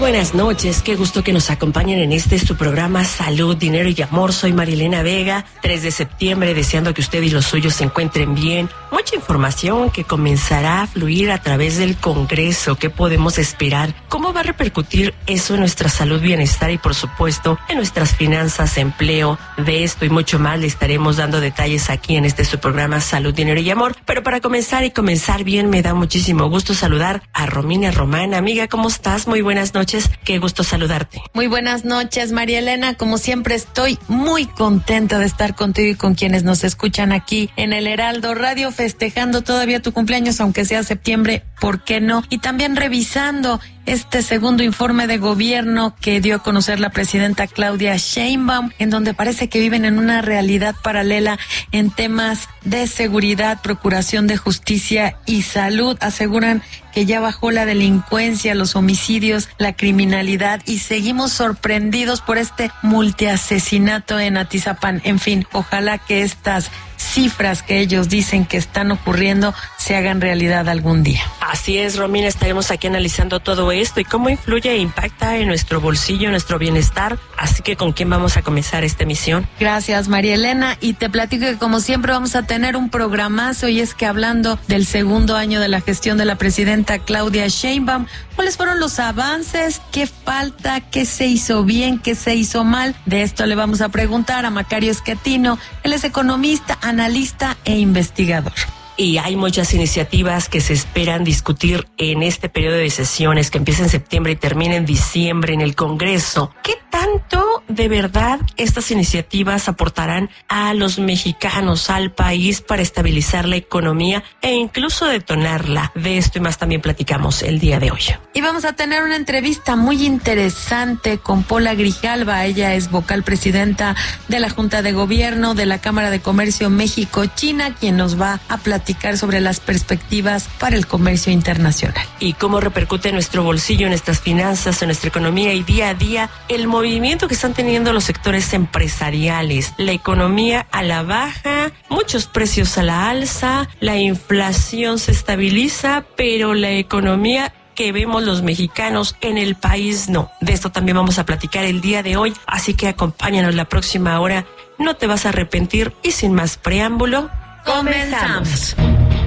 buenas noches, qué gusto que nos acompañen en su programa Salud, Dinero y Amor. Soy Marilena Vega, 3 de septiembre, deseando que usted y los suyos se encuentren bien. Mucha información que comenzará a fluir a través del Congreso. ¿Qué podemos esperar? ¿Cómo va a repercutir eso en nuestra salud, bienestar y, por supuesto, en nuestras finanzas, empleo? De esto y mucho más le estaremos dando detalles aquí en su programa Salud, Dinero y Amor. Pero para comenzar bien, me da muchísimo gusto saludar a Romina Román. Amiga, ¿cómo estás? Muy buenas noches. Qué gusto saludarte. Muy buenas noches, María Elena. Como siempre, estoy muy contenta de estar contigo y con quienes nos escuchan aquí en el Heraldo Radio, festejando todavía tu cumpleaños, aunque sea septiembre, ¿por qué no? Y también revisando este segundo informe de gobierno que dio a conocer la presidenta Claudia Sheinbaum, en donde parece que viven en una realidad paralela en temas de seguridad, procuración de justicia y salud. Aseguran que ya bajó la delincuencia, los homicidios, la criminalidad, y seguimos sorprendidos por este multiasesinato en Atizapán. En fin, ojalá que estas cifras que ellos dicen que están ocurriendo se hagan realidad algún día. Así es, Romina, estaremos aquí analizando todo esto y cómo influye e impacta en nuestro bolsillo, en nuestro bienestar. Así que, ¿con quién vamos a comenzar esta emisión? Gracias, María Elena, y te platico que como siempre vamos a tener un programazo, y es que hablando del segundo año de la gestión de la presidenta Claudia Sheinbaum, ¿cuáles fueron los avances? ¿Qué falta? ¿Qué se hizo bien? ¿Qué se hizo mal? De esto le vamos a preguntar a Macario Schettino. Él es economista, analista e investigador. Y hay muchas iniciativas que se esperan discutir en este periodo de sesiones que empieza en septiembre y termina en diciembre en el Congreso. ¿Qué tanto de verdad estas iniciativas aportarán a los mexicanos, al país, para estabilizar la economía e incluso detonarla? De esto y más también platicamos el día de hoy. Y vamos a tener una entrevista muy interesante con Paula Grijalva. Ella es vocal presidenta de la Junta de Gobierno de la Cámara de Comercio México-China, quien nos va a platicar sobre las perspectivas para el comercio internacional. Y cómo repercute en nuestro bolsillo, en nuestras finanzas, en nuestra economía y día a día el movimiento que están teniendo los sectores empresariales. La economía a la baja, muchos precios a la alza, la inflación se estabiliza, pero la economía que vemos los mexicanos en el país no. De esto también vamos a platicar el día de hoy, así que acompáñanos la próxima hora, no te vas a arrepentir. Y sin más preámbulo, comenzamos.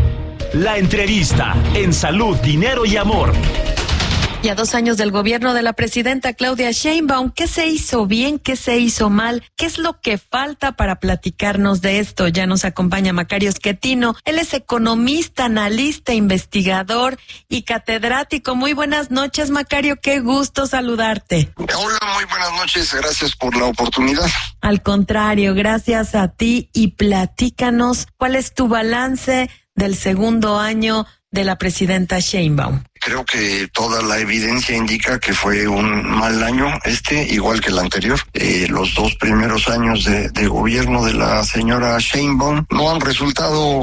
La entrevista en Salud, Dinero y Amor. Y a 2 años del gobierno de la presidenta Claudia Sheinbaum, ¿qué se hizo bien? ¿Qué se hizo mal? ¿Qué es lo que falta? Para platicarnos de esto ya nos acompaña Macario Schettino. Él es economista, analista, investigador y catedrático. Muy buenas noches, Macario, qué gusto saludarte. Hola, muy buenas noches, gracias por la oportunidad. Al contrario, gracias a ti, y platícanos cuál es tu balance del segundo año de la presidenta Sheinbaum. Creo que toda la evidencia indica que fue un mal año igual que el anterior. Los 2 primeros años de gobierno de la señora Sheinbaum no han resultado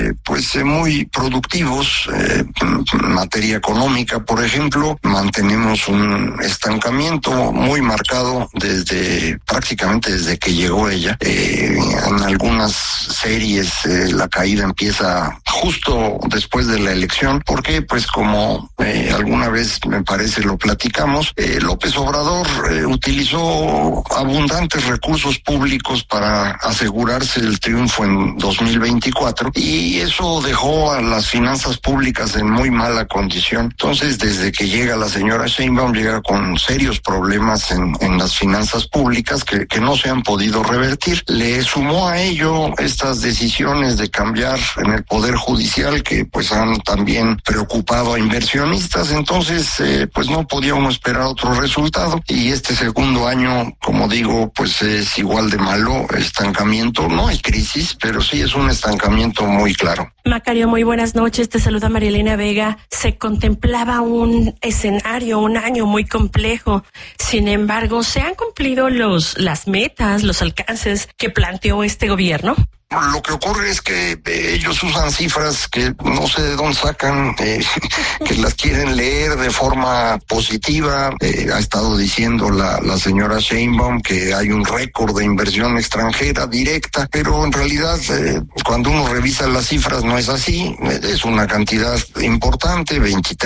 muy productivos. En materia económica, por ejemplo, mantenemos un estancamiento muy marcado prácticamente desde que llegó ella. En algunas series la caída empieza justo después de la elección, porque como alguna vez me parece lo platicamos, López Obrador utilizó abundantes recursos públicos para asegurarse el triunfo en 2024, y eso dejó a las finanzas públicas en muy mala condición. Entonces, desde que llega la señora Sheinbaum, llega con serios problemas en las finanzas públicas que no se han podido revertir. Le sumó a ello estas decisiones de cambiar en el Poder Judicial, que han también preocupado a inversionistas. Entonces no podía uno esperar otro resultado, y este segundo año, como digo, es igual de malo. Estancamiento, no hay crisis, pero sí es un estancamiento muy claro. Macario, muy buenas noches, te saluda María Elena Vega. Se contemplaba un escenario, un año muy complejo. Sin embargo, ¿se han cumplido las metas, los alcances que planteó este gobierno? Lo que ocurre es que ellos usan cifras que no sé de dónde sacan, que las quieren leer de forma positiva. Ha estado diciendo la señora Sheinbaum que hay un récord de inversión extranjera directa, pero en realidad cuando uno revisa las cifras no es así. Es una cantidad importante,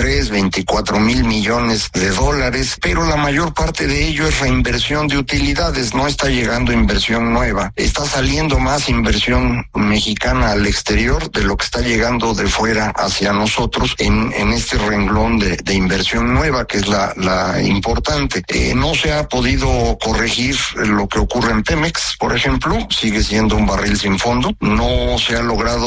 24 mil millones de dólares, pero la mayor parte de ello es reinversión de utilidades, no está llegando inversión nueva. Está saliendo más inversión mexicana al exterior de lo que está llegando de fuera hacia nosotros en este renglón de inversión nueva, que es la importante. No se ha podido corregir lo que ocurre en Pemex, por ejemplo, sigue siendo un barril sin fondo. No se ha logrado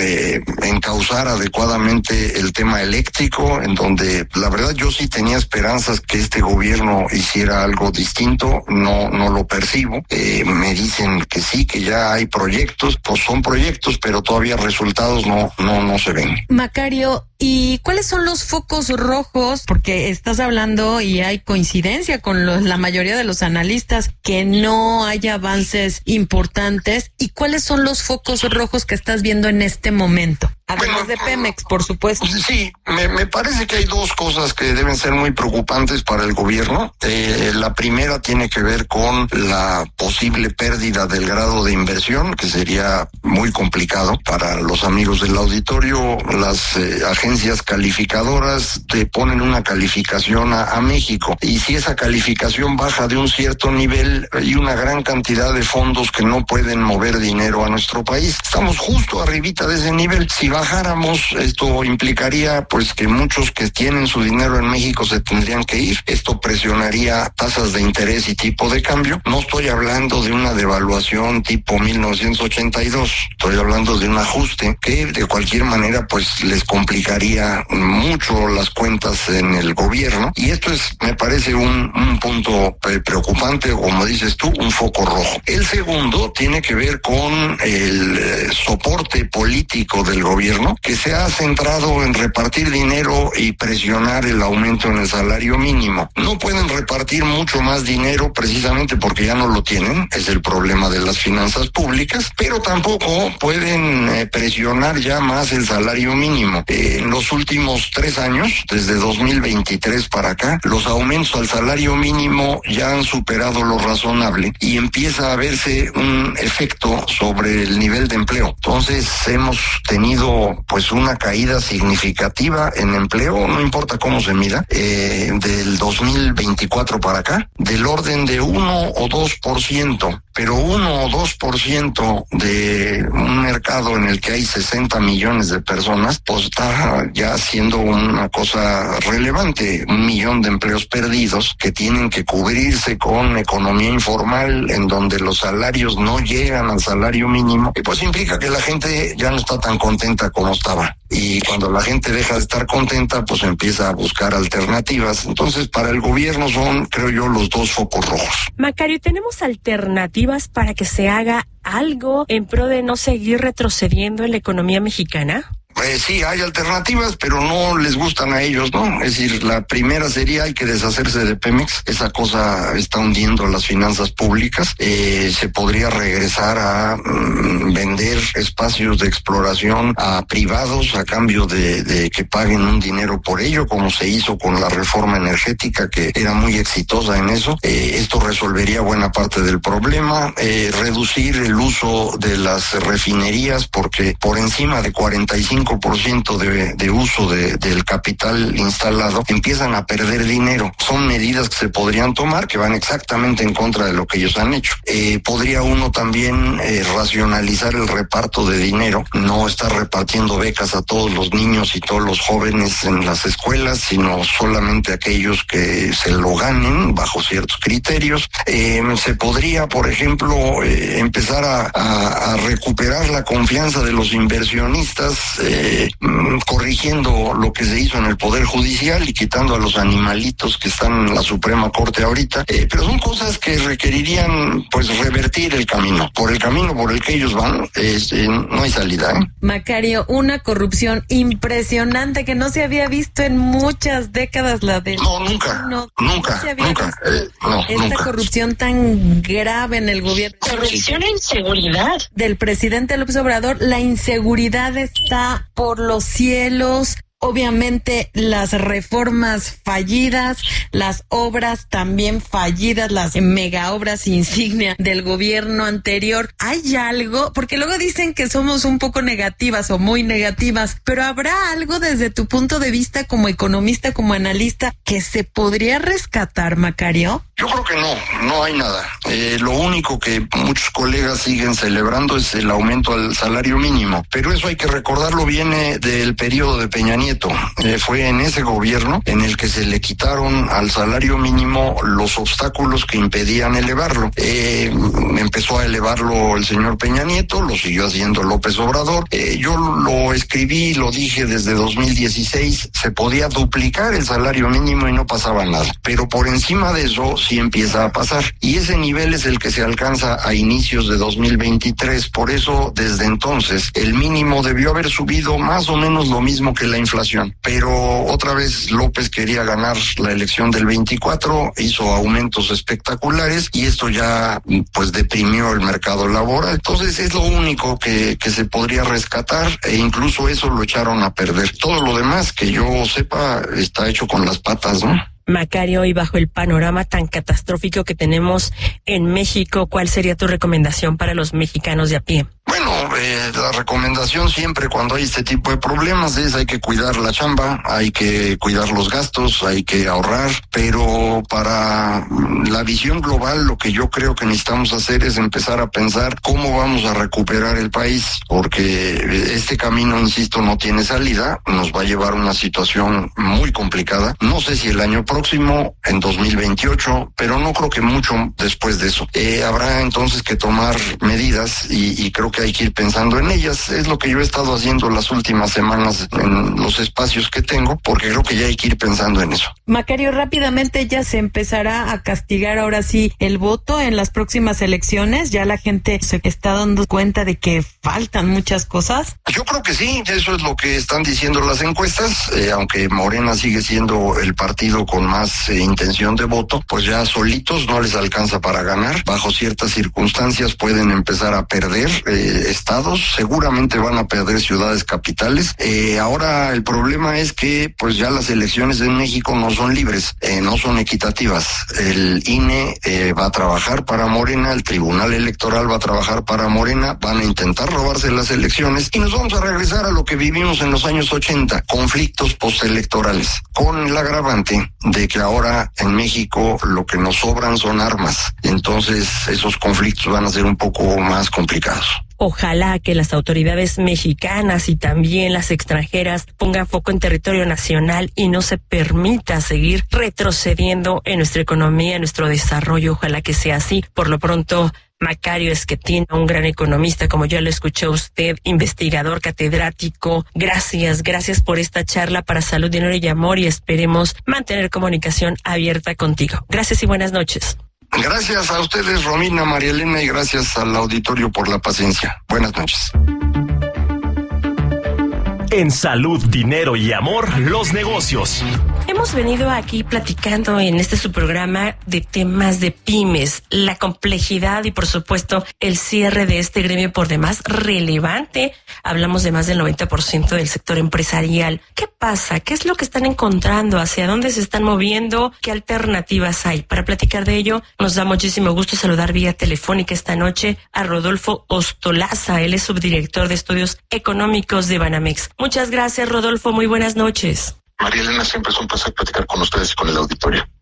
encauzar adecuadamente el tema eléctrico, en donde la verdad yo sí tenía esperanzas que este gobierno hiciera algo distinto, no lo percibo. Me dicen que sí, que ya hay proyectos, pues son proyectos, pero todavía resultados no se ven. Macario, ¿y cuáles son los focos rojos? Porque estás hablando y hay coincidencia con la mayoría de los analistas que no hay avances importantes. ¿Y cuáles son los focos rojos que estás viendo en este momento? Además de Pemex, por supuesto. Sí, me parece que hay dos cosas que deben ser muy preocupantes para el gobierno. La primera tiene que ver con la posible pérdida del grado de inversión, que sería muy complicado para los amigos del auditorio. Las agencias calificadoras te ponen una calificación a México, y si esa calificación baja de un cierto nivel, hay una gran cantidad de fondos que no pueden mover dinero a nuestro país. Estamos justo arribita de ese nivel. Si bajáramos, esto implicaría pues que muchos que tienen su dinero en México se tendrían que ir. Esto presionaría tasas de interés y tipo de cambio. No estoy hablando de una devaluación tipo 1982, estoy hablando de un ajuste que de cualquier manera pues les complicaría mucho las cuentas en el gobierno, y esto es, me parece, un punto preocupante, como dices tú, un foco rojo. El segundo tiene que ver con el soporte político del gobierno, que se ha centrado en repartir dinero y presionar el aumento en el salario mínimo. No pueden repartir mucho más dinero precisamente porque ya no lo tienen, es el problema de las finanzas públicas, pero tampoco pueden presionar ya más el salario mínimo. En los últimos 3 años, desde 2023 para acá, los aumentos al salario mínimo ya han superado lo razonable y empieza a verse un efecto sobre el nivel de empleo. Entonces hemos tenido pues una caída significativa en empleo, no importa cómo se mida, del 2024 para acá, del orden de 1 o 2%, pero 1 o 2% de un mercado en el que hay 60 millones de personas, pues está ya siendo una cosa relevante. 1 millón de empleos perdidos que tienen que cubrirse con economía informal, en donde los salarios no llegan al salario mínimo, y pues implica que la gente ya no está tan contenta como estaba. Y cuando la gente deja de estar contenta, pues empieza a buscar alternativas. Entonces, para el gobierno son, creo yo, los dos focos rojos. Macario, ¿tenemos alternativas para que se haga algo en pro de no seguir retrocediendo en la economía mexicana? Sí, hay alternativas, pero no les gustan a ellos, ¿no? Es decir, la primera sería hay que deshacerse de Pemex. Esa cosa está hundiendo las finanzas públicas. Se podría regresar a vender espacios de exploración a privados a cambio de que paguen un dinero por ello, como se hizo con la reforma energética, que era muy exitosa en eso. Esto resolvería buena parte del problema. Reducir el uso de las refinerías, porque por encima de 45% de uso del capital instalado empiezan a perder dinero. Son medidas que se podrían tomar que van exactamente en contra de lo que ellos han hecho. Podría uno también racionalizar el reparto de dinero, no estar repartiendo becas a todos los niños y todos los jóvenes en las escuelas, sino solamente aquellos que se lo ganen bajo ciertos criterios. Se podría, por ejemplo, empezar a recuperar la confianza de los inversionistas corrigiendo lo que se hizo en el Poder Judicial y quitando a los animalitos que están en la Suprema Corte ahorita, pero son cosas que requerirían pues revertir el camino. Por el camino por el que ellos van, no hay salida. Macario, una corrupción impresionante que no se había visto en muchas décadas, la de... Nunca. Esta corrupción tan grave en el gobierno. Corrupción e inseguridad. Del presidente López Obrador, la inseguridad está por los cielos. Obviamente las reformas fallidas, las obras también fallidas, las mega obras insignia del gobierno anterior. ¿Hay algo? Porque luego dicen que somos un poco negativas o muy negativas, pero ¿habrá algo desde tu punto de vista como economista, como analista, que se podría rescatar, Macario? Yo creo que no hay nada. Lo único que muchos colegas siguen celebrando es el aumento al salario mínimo, pero eso hay que recordarlo, viene del periodo de Peña Nieto. Fue en ese gobierno en el que se le quitaron al salario mínimo los obstáculos que impedían elevarlo. Empezó a elevarlo el señor Peña Nieto, lo siguió haciendo López Obrador. Yo lo escribí, lo dije desde 2016, se podía duplicar el salario mínimo y no pasaba nada, pero por encima de eso sí empieza a pasar, y ese nivel es el que se alcanza a inicios de 2023. Por eso desde entonces el mínimo debió haber subido más o menos lo mismo que la inflación, pero otra vez López quería ganar la elección del 24, hizo aumentos espectaculares y esto ya pues deprimió el mercado laboral. Entonces es lo único que se podría rescatar, e incluso eso lo echaron a perder. Todo lo demás que yo sepa está hecho con las patas, ¿no? Macario, y bajo el panorama tan catastrófico que tenemos en México, ¿cuál sería tu recomendación para los mexicanos de a pie? Bueno, la recomendación siempre cuando hay este tipo de problemas es hay que cuidar la chamba, hay que cuidar los gastos, hay que ahorrar, pero para la visión global lo que yo creo que necesitamos hacer es empezar a pensar cómo vamos a recuperar el país, porque este camino, insisto, no tiene salida, nos va a llevar a una situación muy complicada. No sé si el año próximo, en 2028, pero no creo que mucho después de eso. Habrá entonces que tomar medidas y creo que hay que ir pensando en ellas. Es lo que yo he estado haciendo las últimas semanas en los espacios que tengo, porque creo que ya hay que ir pensando en eso. Macario, rápidamente ya se empezará a castigar ahora sí el voto en las próximas elecciones. Ya la gente se está dando cuenta de que faltan muchas cosas. Yo creo que sí, eso es lo que están diciendo las encuestas, aunque Morena sigue siendo el partido con más intención de voto, pues ya solitos no les alcanza para ganar. Bajo ciertas circunstancias pueden empezar a perder estados, seguramente van a perder ciudades capitales. Ahora el problema es que pues ya las elecciones en México no son libres, no son equitativas. El INE va a trabajar para Morena, el Tribunal Electoral va a trabajar para Morena, van a intentar robarse las elecciones y nos vamos a regresar a lo que vivimos en los años 80, conflictos postelectorales, con el agravante de que ahora en México lo que nos sobran son armas. Entonces esos conflictos van a ser un poco más complicados. Ojalá que las autoridades mexicanas y también las extranjeras pongan foco en territorio nacional y no se permita seguir retrocediendo en nuestra economía, en nuestro desarrollo. Ojalá que sea así. Por lo pronto, Macario Esquetín, un gran economista, como ya lo escuchó usted, investigador, catedrático. Gracias por esta charla para Salud, Dinero y Amor, y esperemos mantener comunicación abierta contigo. Gracias y buenas noches. Gracias a ustedes, Romina, María Elena, y gracias al auditorio por la paciencia. Buenas noches. En Salud, Dinero y Amor, los negocios. Hemos venido aquí platicando en este su programa de temas de pymes, la complejidad y por supuesto el cierre de este gremio por demás relevante. Hablamos de más del 90% del sector empresarial. ¿Qué pasa? ¿Qué es lo que están encontrando? ¿Hacia dónde se están moviendo? ¿Qué alternativas hay? Para platicar de ello, nos da muchísimo gusto saludar vía telefónica esta noche a Rodolfo Ostolaza. Él es subdirector de Estudios Económicos de Banamex. Muchas gracias, Rodolfo. Muy buenas noches. María Elena, siempre es un placer platicar con ustedes y con el auditorio.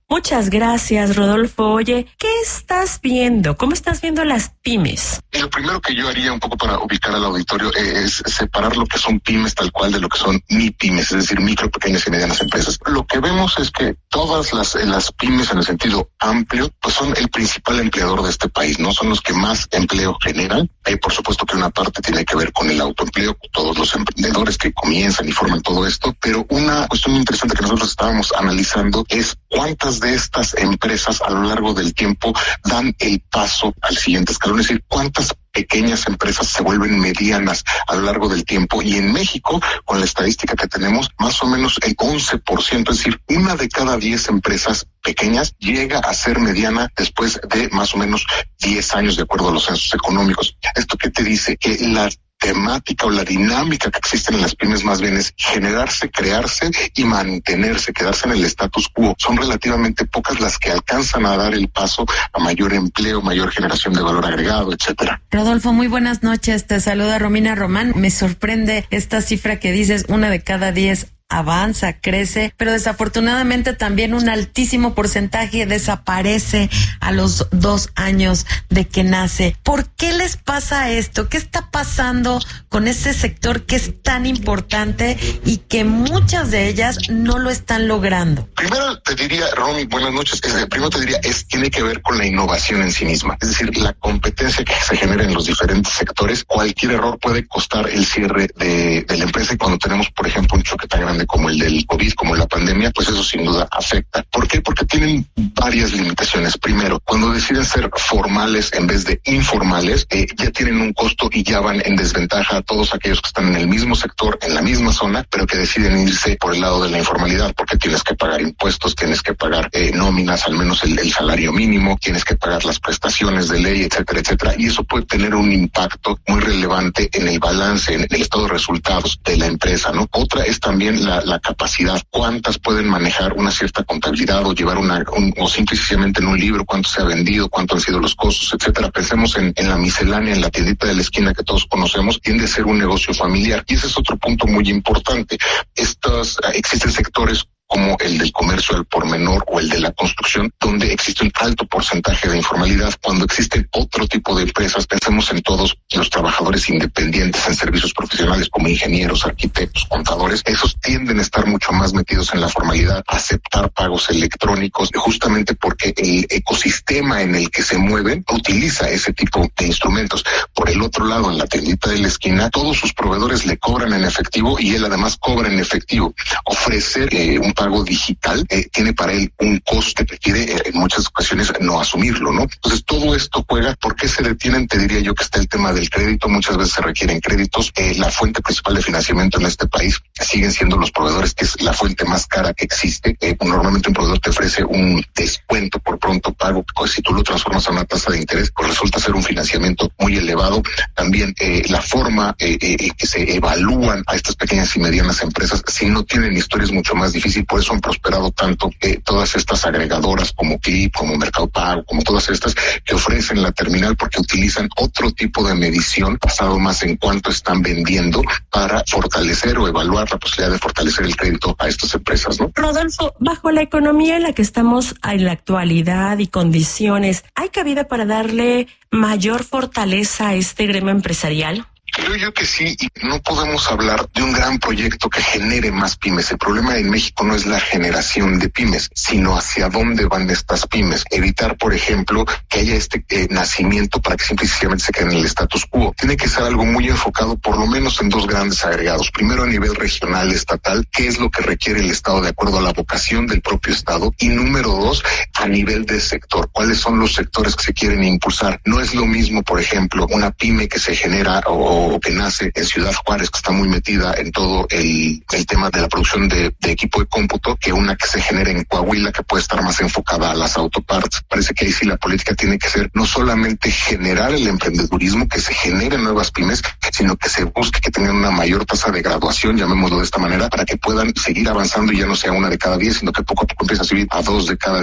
Muchas gracias, Rodolfo. Oye, ¿qué estás viendo? ¿Cómo estás viendo las pymes? Lo primero que yo haría un poco para ubicar al auditorio es separar lo que son pymes tal cual de lo que son MIPYMES, es decir, micro, pequeñas y medianas empresas. Lo que vemos es que todas las pymes en el sentido amplio, pues son el principal empleador de este país, ¿no? Son los que más empleo generan. Por supuesto que una parte tiene que ver con el autoempleo, con todos los emprendedores que comienzan y forman todo esto, pero una cuestión muy interesante que nosotros estábamos analizando es cuántas de estas empresas a lo largo del tiempo dan el paso al siguiente escalón, es decir, cuántas pequeñas empresas se vuelven medianas a lo largo del tiempo. Y en México, con la estadística que tenemos, más o menos el 11%, es decir, 1 de cada 10 empresas pequeñas llega a ser mediana después de más o menos 10 años, de acuerdo a los censos económicos. ¿Esto qué te dice? Que la temática o la dinámica que existe en las pymes más bien es generarse, crearse y mantenerse, quedarse en el status quo. Son relativamente pocas las que alcanzan a dar el paso a mayor empleo, mayor generación de valor agregado, etcétera. Rodolfo, muy buenas noches. Te saluda Romina Román. Me sorprende esta cifra que dices, 1 de cada 10 avanza, crece, pero desafortunadamente también un altísimo porcentaje desaparece a los 2 años de que nace. ¿Por qué les pasa esto? ¿Qué está pasando con ese sector que es tan importante y que muchas de ellas no lo están logrando? Primero te diría, Romy, buenas noches, tiene que ver con la innovación en sí misma. Es decir, la competencia que se genera en los diferentes sectores, cualquier error puede costar el cierre de la empresa, y cuando tenemos, por ejemplo, un choque tan grande como el del COVID, como la pandemia, pues eso sin duda afecta. ¿Por qué? Porque tienen varias limitaciones. Primero, cuando deciden ser formales en vez de informales, ya tienen un costo y ya van en desventaja a todos aquellos que están en el mismo sector, en la misma zona, pero que deciden irse por el lado de la informalidad, porque tienes que pagar impuestos, tienes que pagar nóminas, al menos el salario mínimo, tienes que pagar las prestaciones de ley, etcétera, etcétera, y eso puede tener un impacto muy relevante en el balance, en el estado de resultados de la empresa, ¿no? Otra es también la capacidad, cuántas pueden manejar una cierta contabilidad o llevar o simplemente en un libro cuánto se ha vendido, cuánto han sido los costos, etcétera. Pensemos en la miscelánea, en la tiendita de la esquina que todos conocemos, tiende a ser un negocio familiar, y ese es otro punto muy importante. Existen sectores como el del comercio al por menor o el de la construcción, donde existe un alto porcentaje de informalidad. Cuando existen otro tipo de empresas, pensemos en todos los trabajadores independientes en servicios profesionales como ingenieros, arquitectos, contadores, esos tienden a estar mucho más metidos en la formalidad, a aceptar pagos electrónicos, justamente porque el ecosistema en el que se mueven utiliza ese tipo de instrumentos. Por el otro lado, en la tiendita de la esquina, todos sus proveedores le cobran en efectivo y él además cobra en efectivo. Ofrecer un pago digital tiene para él un coste que quiere en muchas ocasiones no asumirlo, ¿no? Entonces todo esto juega. ¿Por qué se detienen? Te diría yo que está el tema del crédito. Muchas veces se requieren créditos. La fuente principal de financiamiento en este país siguen siendo los proveedores, que es la fuente más cara que existe. Normalmente un proveedor te ofrece un descuento por pronto pago, pues si tú lo transformas a una tasa de interés, pues resulta ser un financiamiento muy elevado. También la forma que se evalúan a estas pequeñas y medianas empresas, si no tienen historia, es mucho más difícil. Por eso han prosperado tanto todas estas agregadoras como Clip, como Mercado Pago, como todas estas que ofrecen la terminal, porque utilizan otro tipo de medición basado más en cuánto están vendiendo para fortalecer o evaluar la posibilidad de fortalecer el crédito a estas empresas, ¿no? Rodolfo, bajo la economía en la que estamos en la actualidad y condiciones, ¿hay cabida para darle mayor fortaleza a este gremio empresarial? Creo yo que sí, y no podemos hablar de un gran proyecto que genere más pymes. El problema en México no es la generación de pymes, sino hacia dónde van estas pymes. Evitar, por ejemplo, que haya este nacimiento para que simplemente se queden en el status quo. Tiene que ser algo muy enfocado por lo menos en 2 grandes agregados. Primero, a nivel regional, estatal, qué es lo que requiere el Estado de acuerdo a la vocación del propio Estado. Y número 2, a nivel de sector, cuáles son los sectores que se quieren impulsar. No es lo mismo, por ejemplo, una pyme que se genera o que nace en Ciudad Juárez, que está muy metida en todo el tema de la producción de equipo de cómputo, que una que se genera en Coahuila, que puede estar más enfocada a las autoparts. Parece que ahí sí la política tiene que ser no solamente generar el emprendedurismo, que se generen nuevas pymes, sino que se busque que tengan una mayor tasa de graduación, llamémoslo de esta manera, para que puedan seguir avanzando y ya no sea 1 de cada 10, sino que poco a poco empiece a subir a 2 de cada 10, etcétera.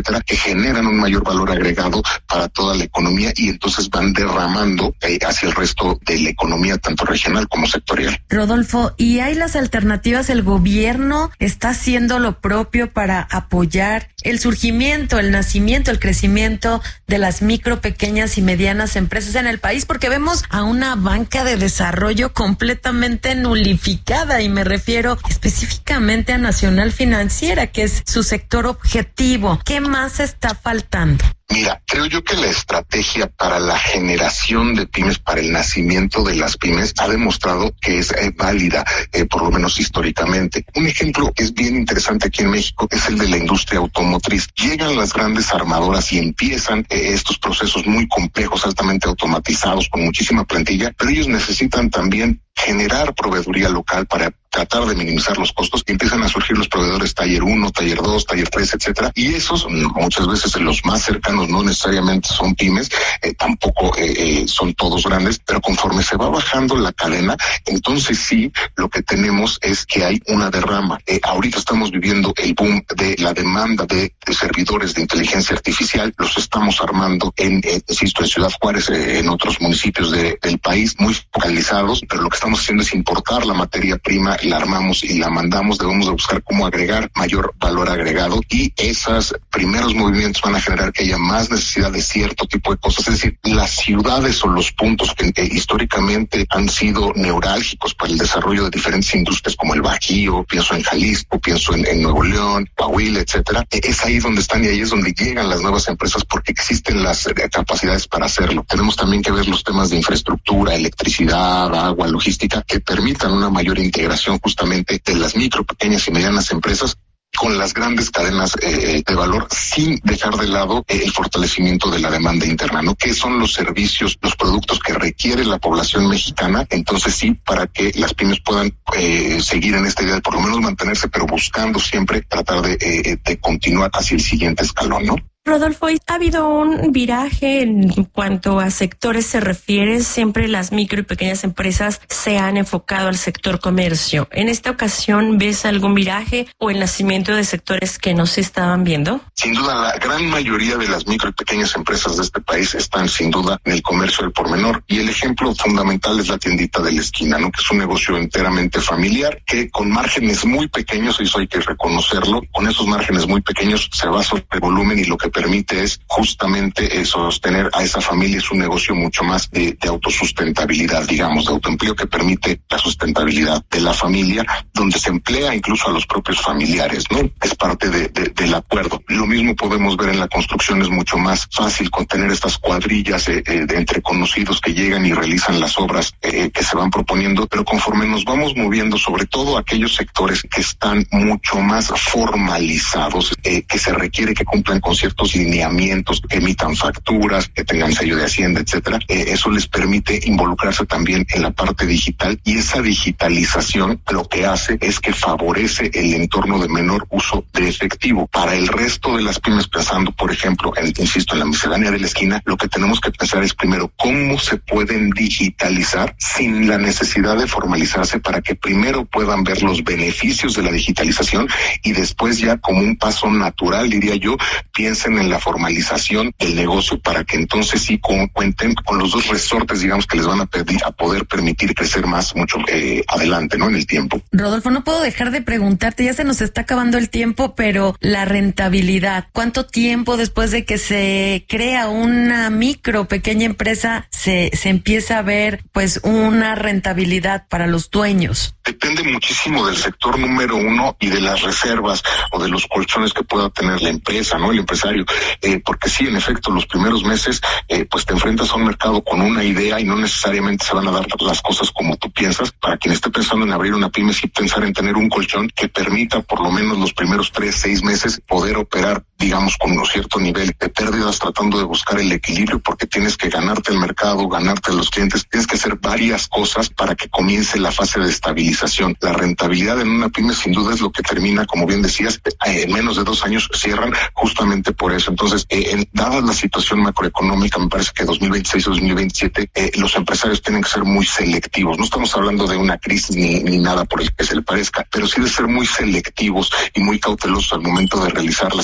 etcétera, que generan un mayor valor agregado para toda la economía y entonces van derramando hacia el resto de la economía, tanto regional como sectorial. Rodolfo, ¿y hay las alternativas? ¿El gobierno está haciendo lo propio para apoyar el surgimiento, el nacimiento, el crecimiento de las micro, pequeñas y medianas empresas en el país? Porque vemos a una banca de desarrollo completamente nulificada, y me refiero específicamente a Nacional Financiera, que es su sector objetivo. ¿Qué más está faltando? Mira, creo yo que la estrategia para la generación de pymes, para el nacimiento de las pymes, ha demostrado que es válida, por lo menos históricamente. Un ejemplo que es bien interesante aquí en México es el de la industria automotriz. Llegan las grandes armadoras y empiezan estos procesos muy complejos, altamente automatizados, con muchísima plantilla, pero ellos necesitan también generar proveeduría local para tratar de minimizar los costos, y empiezan a surgir los proveedores Taller 1, Taller 2, Taller 3, etcétera, y esos muchas veces los más cercanos no necesariamente son pymes, tampoco son todos grandes, pero conforme se va bajando la cadena, entonces sí, lo que tenemos es que hay una derrama. Ahorita estamos viviendo el boom de la demanda de servidores de inteligencia artificial, los estamos armando insisto, en Ciudad Juárez, en otros municipios del país, muy focalizados, pero lo que estamos haciendo es importar la materia prima, la armamos y la mandamos. Debemos de buscar cómo agregar mayor valor agregado, y esos primeros movimientos van a generar que haya más necesidad de cierto tipo de cosas. Es decir, las ciudades o los puntos que históricamente han sido neurálgicos para el desarrollo de diferentes industrias, como el Bajío, pienso en Jalisco, pienso en Nuevo León, Coahuila, etcétera, es ahí donde están, y ahí es donde llegan las nuevas empresas, porque existen las capacidades para hacerlo. Tenemos también que ver los temas de infraestructura, electricidad, agua, logística, que permitan una mayor integración justamente de las micro, pequeñas y medianas empresas con las grandes cadenas de valor, sin dejar de lado el fortalecimiento de la demanda interna, ¿no? ¿Qué son los servicios, los productos que requiere la población mexicana? Entonces sí, para que las pymes puedan seguir en esta idea de por lo menos mantenerse, pero buscando siempre tratar de continuar hacia el siguiente escalón, ¿no? Rodolfo, ¿ha habido un viraje en cuanto a sectores se refiere? Siempre las micro y pequeñas empresas se han enfocado al sector comercio. ¿En esta ocasión ves algún viraje o el nacimiento de sectores que no se estaban viendo? Sin duda, la gran mayoría de las micro y pequeñas empresas de este país están sin duda en el comercio del por menor, y el ejemplo fundamental es la tiendita de la esquina, ¿no? Que es un negocio enteramente familiar, que con márgenes muy pequeños, y eso hay que reconocerlo, con esos márgenes muy pequeños se va sobre el volumen, y lo que permite es justamente sostener a esa familia. Es un negocio mucho más de autosustentabilidad, digamos, de autoempleo, que permite la sustentabilidad de la familia, donde se emplea incluso a los propios familiares, ¿no? Es parte del acuerdo. Lo mismo podemos ver en la construcción. Es mucho más fácil contener estas cuadrillas de entre conocidos que llegan y realizan las obras que se van proponiendo, pero conforme nos vamos moviendo, sobre todo aquellos sectores que están mucho más formalizados, que se requiere que cumplan con ciertos lineamientos, que emitan facturas, que tengan sello de Hacienda, etcétera, eso les permite involucrarse también en la parte digital, y esa digitalización lo que hace es que favorece el entorno de menor uso de efectivo. Para el resto de las pymes, pensando, por ejemplo, insisto, en la miscelánea de la esquina, lo que tenemos que pensar es primero cómo se pueden digitalizar sin la necesidad de formalizarse, para que primero puedan ver los beneficios de la digitalización, y después, ya como un paso natural, diría yo, piensen en la formalización del negocio, para que entonces sí cuenten con los dos resortes, digamos, que les van a poder permitir crecer mucho adelante, ¿no? En el tiempo. Rodolfo, no puedo dejar de preguntarte, ya se nos está acabando el tiempo, pero la rentabilidad, ¿cuánto tiempo después de que se crea una micro, pequeña empresa se empieza a ver pues una rentabilidad para los dueños? Depende muchísimo del sector número uno y de las reservas o de los colchones que pueda tener la empresa, ¿no? El empresario, porque sí, en efecto, los primeros meses pues te enfrentas a un mercado con una idea, y no necesariamente se van a dar las cosas como tú piensas. Para quien esté pensando en abrir una pyme, sí pensar en tener un colchón que permita por lo menos los primeros 3-6 meses poder operar, digamos, con un cierto nivel de pérdidas, tratando de buscar el equilibrio, porque tienes que ganarte el mercado, ganarte a los clientes, tienes que hacer varias cosas para que comience la fase de estabilización. La rentabilidad en una pyme sin duda es lo que termina, como bien decías, en menos de 2 años cierran, justamente por eso. Entonces, dada la situación macroeconómica, me parece que 2026 o 2027 los empresarios tienen que ser muy selectivos. No estamos hablando de una crisis ni nada por el que se le parezca, pero sí de ser muy selectivos y muy cautelosos al momento de realizar las inversiones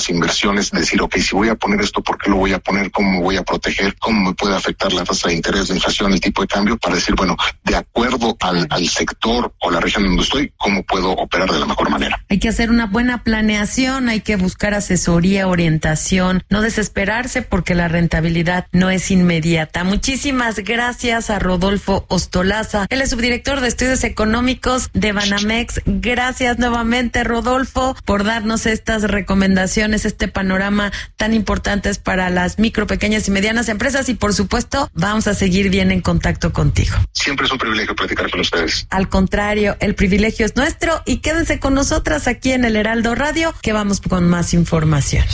decisiones, decir, ok, si voy a poner esto, ¿por qué lo voy a poner? ¿Cómo me voy a proteger? ¿Cómo me puede afectar la tasa de interés, de inflación, el tipo de cambio? Para decir, bueno, de acuerdo al sector o la región donde estoy, ¿cómo puedo operar de la mejor manera? Hay que hacer una buena planeación, hay que buscar asesoría, orientación, no desesperarse porque la rentabilidad no es inmediata. Muchísimas gracias a Rodolfo Ostolaza, él es subdirector de Estudios Económicos de Banamex. Gracias nuevamente, Rodolfo, por darnos estas recomendaciones, este panorama tan importante para las micro, pequeñas y medianas empresas, y por supuesto vamos a seguir bien en contacto contigo. Siempre es un privilegio platicar con ustedes. Al contrario, el privilegio es nuestro, y quédense con nosotras aquí en el Heraldo Radio, que vamos con más información.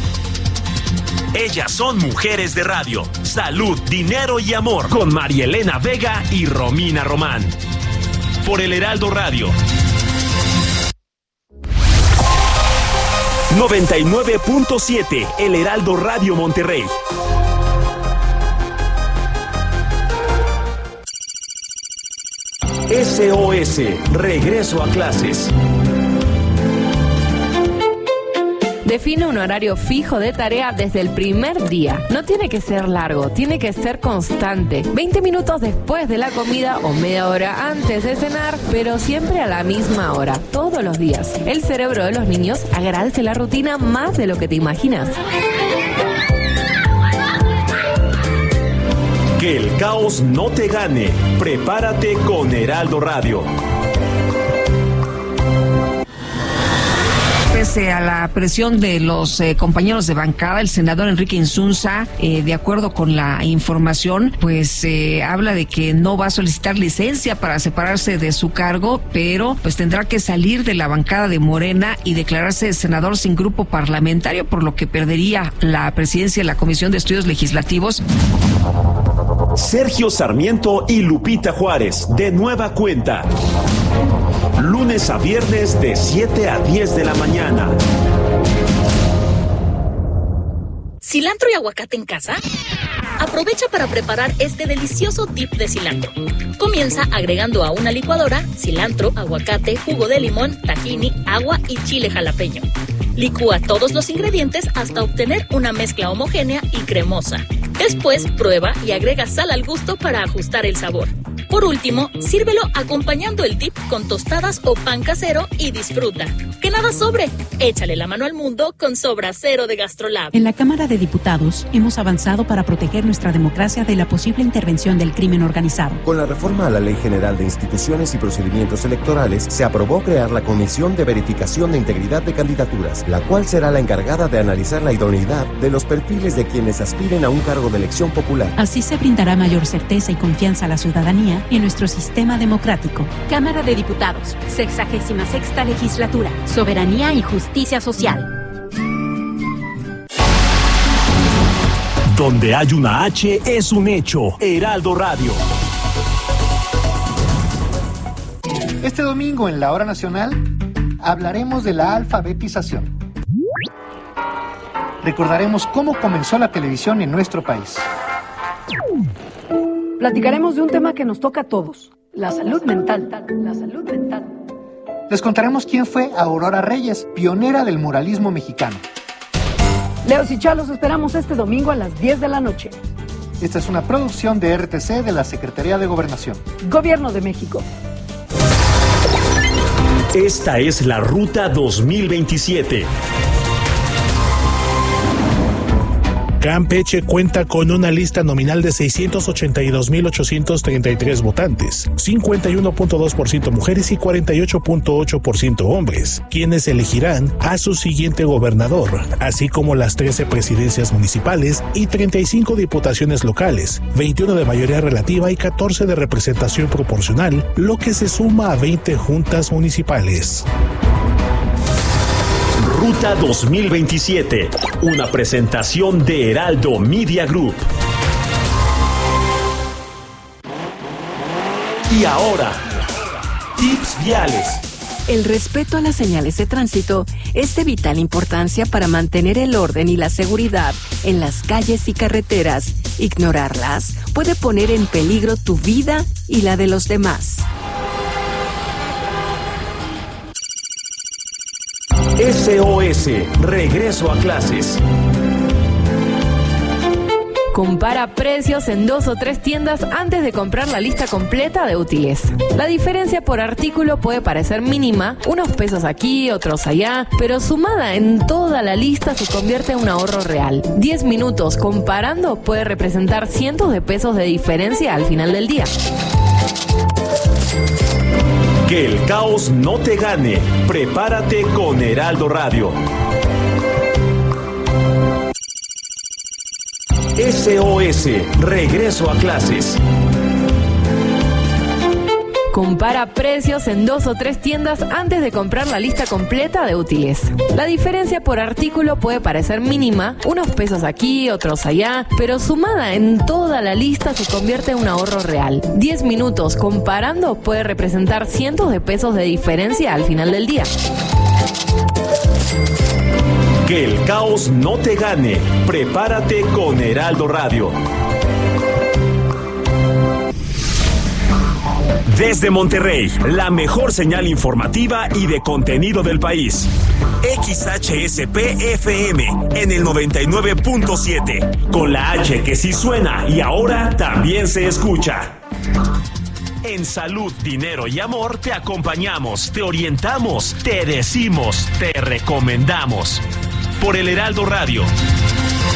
Ellas son mujeres de radio. Salud, dinero y amor. Con María Elena Vega y Romina Román. Por el Heraldo Radio. 99.7, el Heraldo Radio Monterrey. SOS, regreso a clases. Define un horario fijo de tarea desde el primer día. No tiene que ser largo, tiene que ser constante. 20 minutos después de la comida o media hora antes de cenar, pero siempre a la misma hora, todos los días. El cerebro de los niños agradece la rutina más de lo que te imaginas. Que el caos no te gane. Prepárate con Heraldo Radio. Pese a la presión de los compañeros de bancada, el senador Enrique Insunza, de acuerdo con la información, pues habla de que no va a solicitar licencia para separarse de su cargo, pero pues tendrá que salir de la bancada de Morena y declararse senador sin grupo parlamentario, por lo que perdería la presidencia de la Comisión de Estudios Legislativos. Sergio Sarmiento y Lupita Juárez, de nueva cuenta. Lunes a viernes de 7 a 10 de la mañana. ¿Cilantro y aguacate en casa? Aprovecha para preparar este delicioso dip de cilantro. Comienza agregando a una licuadora cilantro, aguacate, jugo de limón, tahini, agua y chile jalapeño. Licúa todos los ingredientes hasta obtener una mezcla homogénea y cremosa. Después, prueba y agrega sal al gusto para ajustar el sabor. Por último, sírvelo acompañando el dip con tostadas o pan casero y disfruta. ¡Que nada sobre! Échale la mano al mundo con Sobra Cero de GastroLab. En la Cámara de Diputados hemos avanzado para proteger nuestra democracia de la posible intervención del crimen organizado. Con la reforma a la Ley General de Instituciones y Procedimientos Electorales, se aprobó crear la Comisión de Verificación de Integridad de Candidaturas, la cual será la encargada de analizar la idoneidad de los perfiles de quienes aspiren a un cargo de elección popular. Así se brindará mayor certeza y confianza a la ciudadanía en nuestro sistema democrático. Cámara de Diputados, 66ª Legislatura, Soberanía y Justicia Social. Donde hay una H es un hecho. Heraldo Radio. Este domingo en la Hora Nacional hablaremos de la alfabetización. Recordaremos cómo comenzó la televisión en nuestro país. Platicaremos de un tema que nos toca a todos, la salud mental. La salud mental. Les contaremos quién fue Aurora Reyes, pionera del muralismo mexicano. Leos y Chalos esperamos este domingo a las 10 de la noche. Esta es una producción de RTC de la Secretaría de Gobernación. Gobierno de México. Esta es la Ruta 2027. Campeche cuenta con una lista nominal de 682.833 votantes, 51.2% mujeres y 48.8% hombres, quienes elegirán a su siguiente gobernador, así como las 13 presidencias municipales y 35 diputaciones locales, 21 de mayoría relativa y 14 de representación proporcional, lo que se suma a 20 juntas municipales. Ruta 2027, una presentación de Heraldo Media Group. Y ahora, tips viales. El respeto a las señales de tránsito es de vital importancia para mantener el orden y la seguridad en las calles y carreteras. Ignorarlas puede poner en peligro tu vida y la de los demás. SOS, regreso a clases. Compara precios en 2 o 3 tiendas antes de comprar la lista completa de útiles. La diferencia por artículo puede parecer mínima, unos pesos aquí, otros allá, pero sumada en toda la lista se convierte en un ahorro real. 10 minutos comparando puede representar cientos de pesos de diferencia al final del día. Que el caos no te gane. Prepárate con Heraldo Radio. SOS, regreso a clases. Compara precios en 2 o 3 tiendas antes de comprar la lista completa de útiles. La diferencia por artículo puede parecer mínima, unos pesos aquí, otros allá, pero sumada en toda la lista se convierte en un ahorro real. 10 minutos comparando puede representar cientos de pesos de diferencia al final del día. Que el caos no te gane. Prepárate con Heraldo Radio. Desde Monterrey, la mejor señal informativa y de contenido del país. XHSP-FM en el 99.7. Con la H que sí suena y ahora también se escucha. En Salud, Dinero y Amor te acompañamos, te orientamos, te decimos, te recomendamos. Por el Heraldo Radio,